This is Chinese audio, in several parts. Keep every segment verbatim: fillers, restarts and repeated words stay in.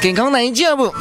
健康哪一节目？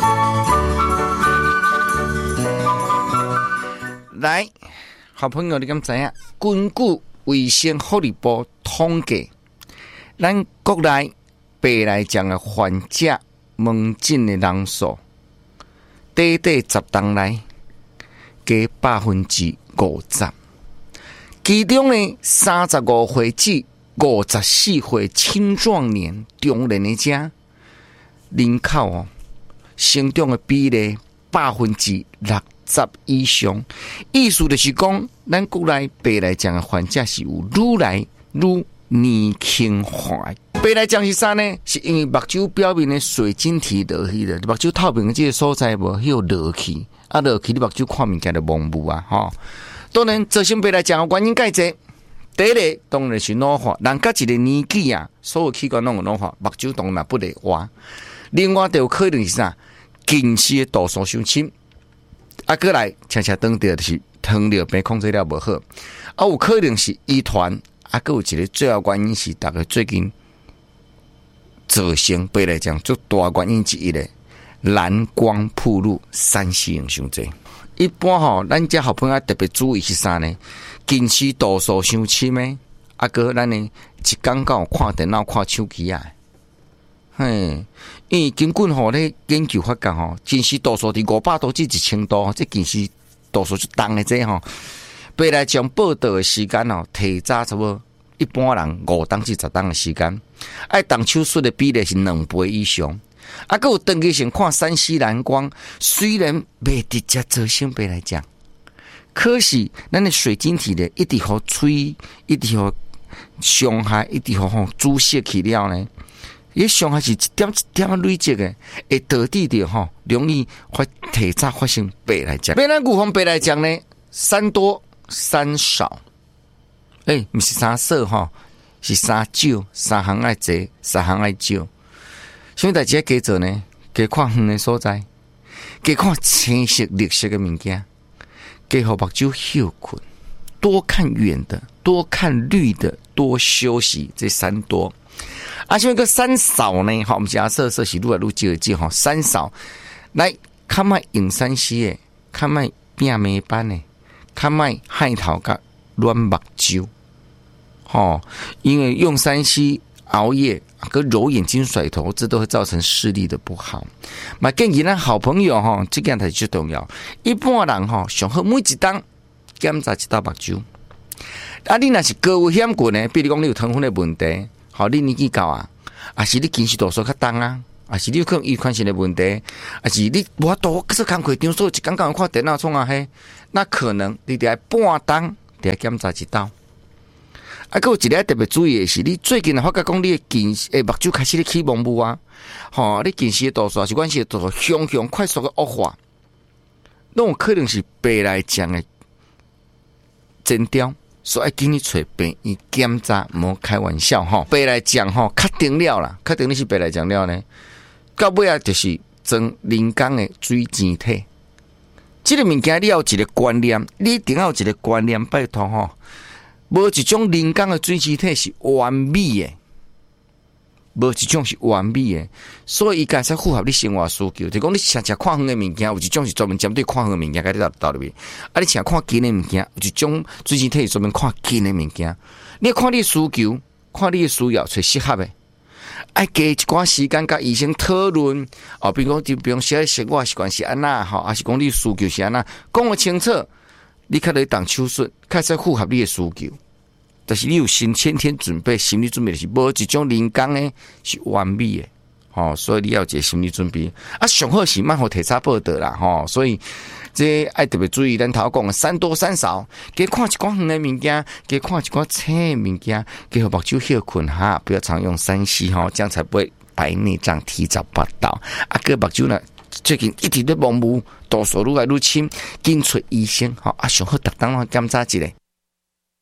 来，好朋友，你敢知影？根据卫生福利部统计，咱国内白内障的患者门诊的人数，短短十档内加百分之五十，其中呢，三十五岁至五十四岁青壮年中年的者人口哦，成长的比例百分之六十以上，意思就是讲，咱国内白内障的患者是有愈来愈年轻化。白内障是啥呢？是因为目睭表面的水晶体落去了，目睭透明的这个所在无迄个落去，啊落去你目睭看物件就模糊啊，吼。当然，造成白内障的原因介济。第一个当然是老化，人到一个年纪啊，所有器官拢有老化，目睭当然不得活。另外，就有可能是啥？近视的度数伤深。啊，过来常常当到就是糖尿病控制了不好，啊，有可能是遗传，啊，还有一个最后原因是大概最近造成白内障最大原因之一的蓝光暴露三 C 用伤济。一般吼，咱家好朋友特别注意是啥呢？近视度数伤深的，啊哥，咱呢一天到看电脑、看手机啊。嘿，因为根据吼咧研究发觉吼，近视度数伫五百度至一千度，这近视度数就重的这吼，白内障报道的时间哦，提早差不多一般人五档至十档的时间，爱动手术的比例是两倍以上。啊，还有长期性看三 C 蓝光，虽然未直接造成白内障，可是咱的水晶体呢，一直互吹，一直互伤害，一直互吼注射去了呢。伊伤害是一点一点累积的，会导致着吼容易会提早发生白内障。要咱预防白内障呢，三多三少。诶、欸，毋是三少吼，是三少，三项爱济，三项爱少。什么代志要加做呢？加看远的所在，加看青色、绿色的物件，加互目睭休困，多看远的，多看绿的，多休息。这三多。啊，像一个三少呢，好，我们假设说是愈来愈少少吼，三少来，较莫用三 C 的，较莫变美斑的，较莫害头甲软目睭，吼，因为用三 C 熬夜跟揉眼睛、甩头，这都会造成视力的不好。嘛，建议咱好朋友吼，这件才最重要。一般人吼，上好每一档检查一道目睭。啊，你若是高危险群呢，比如讲你有糖分的问题。好，你年纪高啊，还是你近视度数较重啊，还是你有可能遗传性的问题，还是你无法度做工课场所一天到晚看电脑创啊嘿，那可能你得半档得检查一道。啊，还有一个特别注意的是，你最近发觉讲你的近视诶目睭开始咧起模糊啊，吼，你近视的度数还是远视的度数向向快速的恶化，那有可能是白内障的征兆。所以，今日找病院检查，莫开玩笑吼。白内障吼，确定了啦，确定你是白内障了呢。到尾啊，就是装人工的水晶体。这个物件你要有一个观念，你一定要有一个观念，拜托吼。无一种人工的水晶体是完美的，无一种是完美的，所以伊才符合你生活需求。就讲你常常看远的物件，有一种是专门针对看远的物件，该你到到入去。啊，你常看近的物件，有一种最近体专门看近的物件。你要看你的需求，看你的需要，找适合的。爱加一寡时间甲医生讨论，哦，比如讲，就比如说生活习惯是安那吼，还是讲你需求是安那，讲个清楚，你较来动手术，较才符合你的需求。但是你有先先天准备，心理准备是无一种人工的是完美的，吼、哦，所以你要有一个心理准备。啊，上好是莫互提早报道啦，吼、哦，所以这爱特别注意，咱头讲的三多三少，加看一寡远的物件，加看一寡青的物件，加互目睭休困哈，不要常用三 C 吼，这样才不会白内障提早报道。啊，个目睭呢，最近一直在模糊，度数愈来愈深，紧找医生，吼、哦，啊，上好逐当检查一下。